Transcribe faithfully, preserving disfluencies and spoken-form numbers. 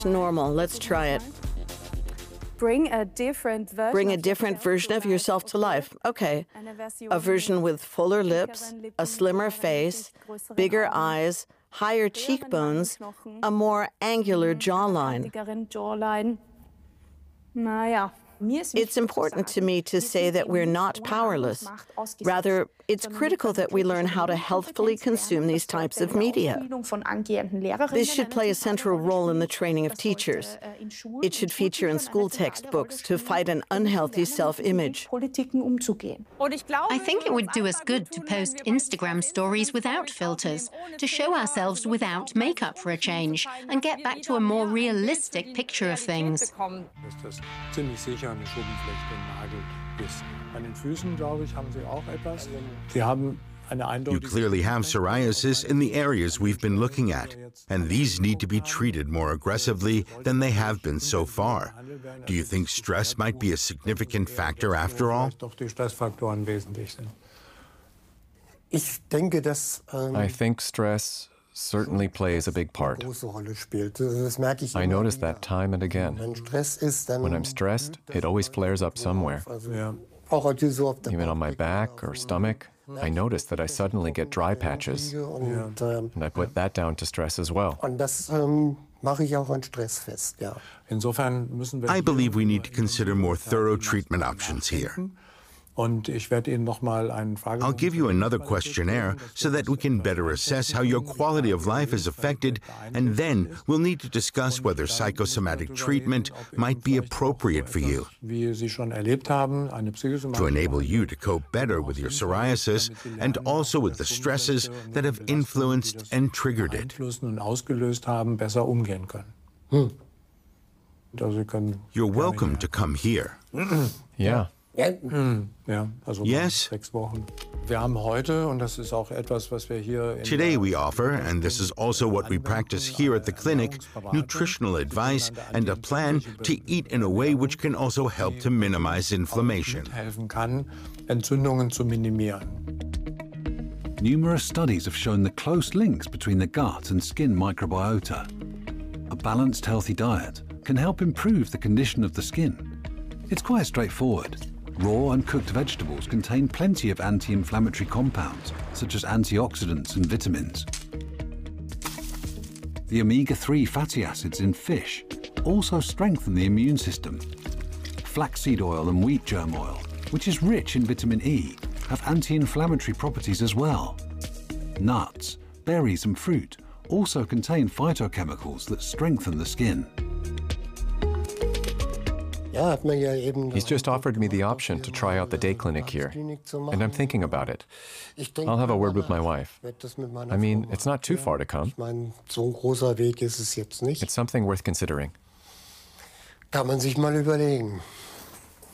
Normal. Let's try it. Bring a different version, Bring a different version of yourself to life. Okay. A version with fuller lips, a slimmer face, bigger eyes, higher cheekbones, a more angular jawline. It's important to me to say that we're not powerless. Rather, it's critical that we learn how to healthfully consume these types of media. This should play a central role in the training of teachers. It should feature in school textbooks to fight an unhealthy self-image. I think it would do us good to post Instagram stories without filters, to show ourselves without makeup for a change, and get back to a more realistic picture of things. Eine Schuppenflechte im Nagel ist. An den Füßen, glaube ich, haben Sie auch etwas. Sie haben eine eindeutige. You clearly have psoriasis in the areas we've been looking at, and these need to be treated more aggressively than they have been so far. Do you think stress might be a significant factor after all? Doch die Stressfaktoren wesentlich sind. Ich denke, dass I think stress certainly plays a big part. I notice that time and again. When I'm stressed, it always flares up somewhere. Even on my back or stomach, I notice that I suddenly get dry patches. And I put that down to stress as well. I believe we need to consider more thorough treatment options here. Und ich werde Ihnen noch mal einen Frage- I'll give you another questionnaire so that we can better assess how your quality of life is affected, and then we'll need to discuss whether psychosomatic treatment might be appropriate for you. Wie Sie schon erlebt haben, eine To enable you to cope better with your psoriasis and also with the stresses that have influenced and triggered it. und ausgelöst haben, besser umgehen können. Also Sie können You're welcome to come here. Yeah. Ja, also Yes. sechs Wochen. Wir haben heute, und das ist auch etwas, was wir hier in Today we offer, and this is also what we practice here at the clinic, nutritional advice and a plan to eat in a way which can also help to minimize inflammation. helfen kann, Entzündungen zu minimieren. Numerous studies have shown the close links between the gut and skin microbiota. A balanced, healthy diet can help improve the condition of the skin. It's quite straightforward. Raw and cooked vegetables contain plenty of anti-inflammatory compounds, such as antioxidants and vitamins. The omega three fatty acids in fish also strengthen the immune system. Flaxseed oil and wheat germ oil, which is rich in vitamin E, have anti-inflammatory properties as well. Nuts, berries and fruit also contain phytochemicals that strengthen the skin. He's just offered me the option to try out the day clinic here, and I'm thinking about it. I'll have a word with my wife. I mean, it's not too far to come. It's something worth considering. Kann man sich mal überlegen.